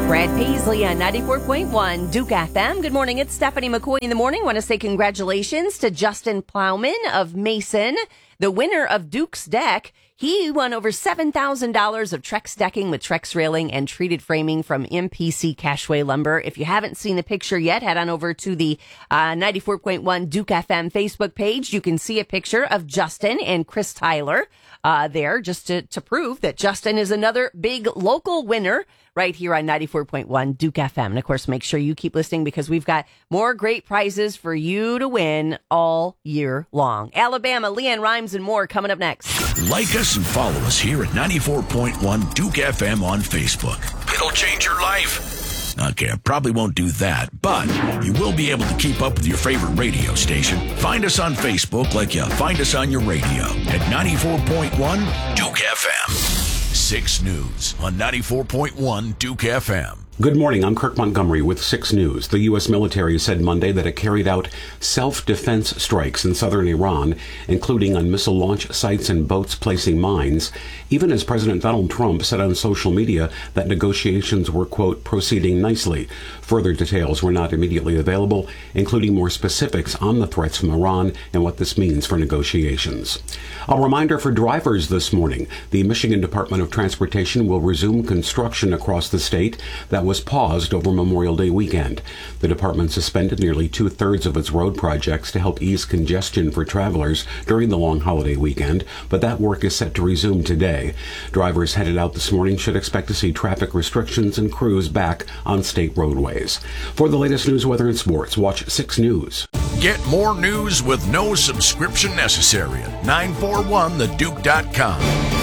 Brad Paisley on 94.1 Duke FM. Good morning. It's Stephanie McCoy in the morning. Want to say congratulations to Justin Plowman of Mason, the winner of Duke's Deck. He won over $7,000 of Trex decking with Trex railing and treated framing from MPC Cashway Lumber. If you haven't seen the picture yet, head on over to the 94.1 Duke FM Facebook page. You can see a picture of Justin and Chris Tyler there just to prove that Justin is another big local winner right here on 94.1 Duke FM. And, of course, make sure you keep listening because we've got more great prizes for you to win all year long. Alabama, Leanne Rhymes, and more coming up next. Like us and follow us here at 94.1 Duke FM on Facebook. It'll change your life. Okay, I probably won't do that, but you will be able to keep up with your favorite radio station. Find us on Facebook like you find us on your radio at 94.1 Duke FM. 6 News on 94.1 Duke FM. Good morning. I'm Kirk Montgomery with 6 News. The U.S. military said Monday that it carried out self-defense strikes in southern Iran, including on missile launch sites and boats placing mines, even as President Donald Trump said on social media that negotiations were, quote, proceeding nicely. Further details were not immediately available, including more specifics on the threats from Iran and what this means for negotiations. A reminder for drivers this morning. The Michigan Department of Transportation will resume construction across the state that was paused over Memorial Day weekend. The department suspended nearly 2/3 of its road projects to help ease congestion for travelers during the long holiday weekend, but that work is set to resume today. Drivers headed out this morning should expect to see traffic restrictions and crews back on state roadways. For the latest news, weather, and sports, watch 6 News. Get more news with no subscription necessary at 941theduke.com.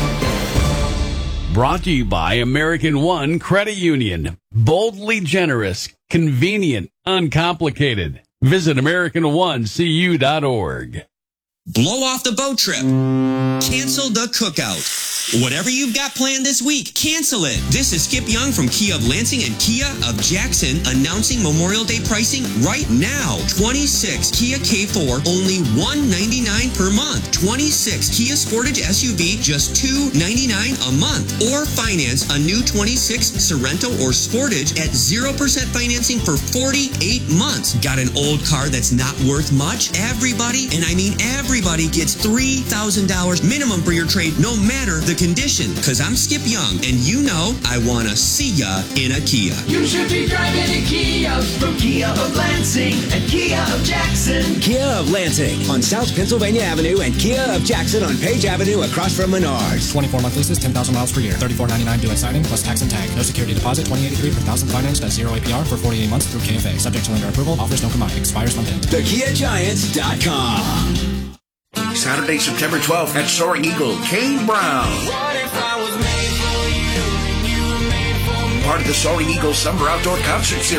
Brought to you by American One Credit Union. Boldly generous, convenient, uncomplicated. Visit AmericanOneCU.org. Blow off the boat trip. Cancel the cookout. Whatever you've got planned this week, cancel it. This is Skip Young from Kia of Lansing and Kia of Jackson announcing Memorial Day pricing right now. 26 Kia K4, only $199 per month. 26 Kia Sportage SUV, just $299 a month. Or finance a new 26 Sorento or Sportage at 0% financing for 48 months. Got an old car that's not worth much? Everybody, and I mean everybody, gets $3,000 minimum for your trade, no matter the condition. Because I'm Skip Young, and you know I want to see ya in a Kia. You should be driving a Kia from Kia of Lansing and Kia of Jackson. Kia of Lansing on South Pennsylvania Avenue and Kia of Jackson on Page Avenue across from Menards. 24-month leases, 10,000 miles per year. $34.99 due at signing plus tax and tag. No security deposit. $20.83 per thousand financed at 0 APR for 48 months through KFA. Subject to lender approval. Offers no combined. Expires month end. TheKiaGiants.com. Saturday, September 12th at Soaring Eagle, Kane Brown. Part of the Soaring Eagle Summer Outdoor Concert Series.